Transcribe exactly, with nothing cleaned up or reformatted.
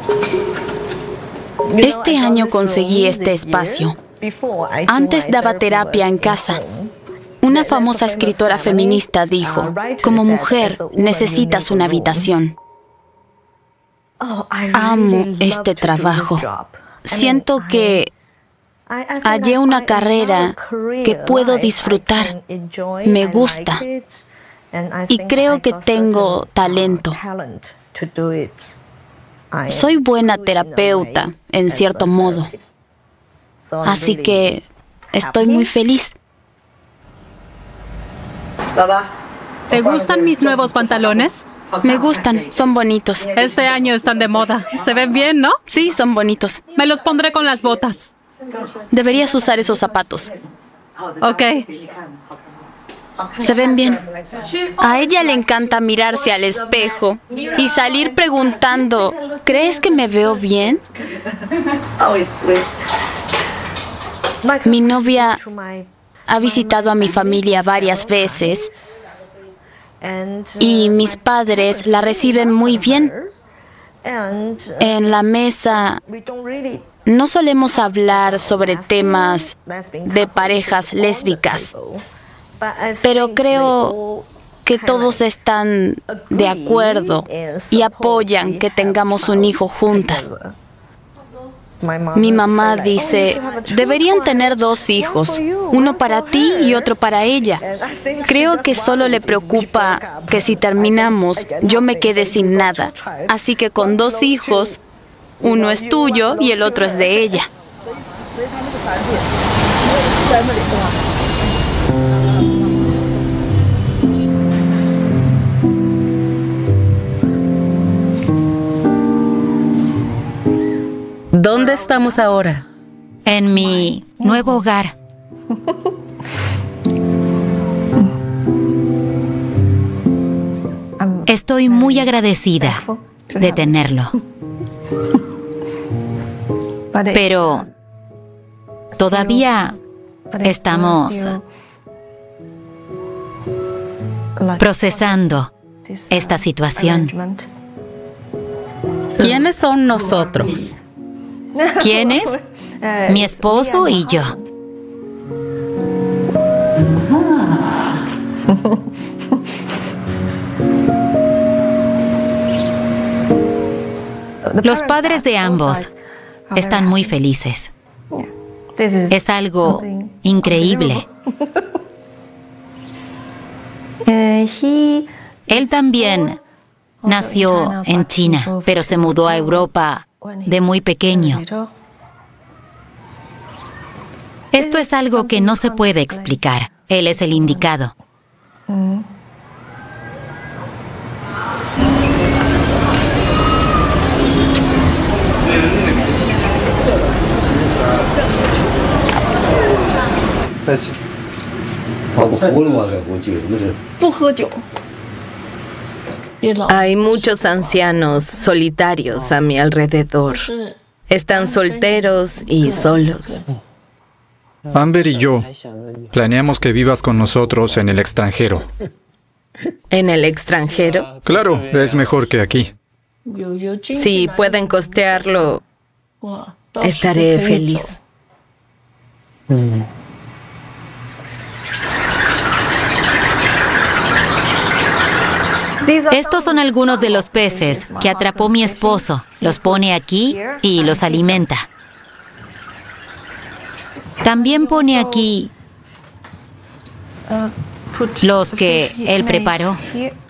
Este año conseguí este espacio. Antes daba terapia en casa. Una famosa escritora feminista dijo, como mujer necesitas una habitación. Amo este trabajo. Siento que hallé una carrera que puedo disfrutar. Me gusta. Y creo que tengo talento. Soy buena terapeuta, en cierto modo. Así que estoy muy feliz. ¿Te gustan mis nuevos pantalones? Me gustan, son bonitos. Este año están de moda. Se ven bien, ¿no? Sí, son bonitos. Me los pondré con las botas. Deberías usar esos zapatos. Ok. Se ven bien. A ella le encanta mirarse al espejo y salir preguntando, ¿crees que me veo bien? Mi novia ha visitado a mi familia varias veces y mis padres la reciben muy bien. En la mesa no solemos hablar sobre temas de parejas lésbicas, pero creo que todos están de acuerdo y apoyan que tengamos un hijo juntas. Mi mamá dice, deberían tener dos hijos, uno para ti y otro para ella. Creo que solo le preocupa que si terminamos, yo me quede sin nada. Así que con dos hijos, uno es tuyo y el otro es de ella. ¿Dónde estamos ahora? En mi nuevo hogar. Estoy muy agradecida de tenerlo. Pero todavía estamos procesando esta situación. ¿Quiénes son nosotros? ¿Quiénes? Mi esposo y yo. Los padres de ambos están muy felices. Es algo increíble. Él también nació en China, pero se mudó a Europa de muy pequeño. Esto es algo que no se puede explicar. Él es el indicado. Hay muchos ancianos solitarios a mi alrededor. Están solteros y solos. Amber y yo planeamos que vivas con nosotros en el extranjero. ¿En el extranjero? Claro, es mejor que aquí. Si pueden costearlo, estaré feliz. Estos son algunos de los peces que atrapó mi esposo. Los pone aquí y los alimenta. También pone aquí los que él preparó.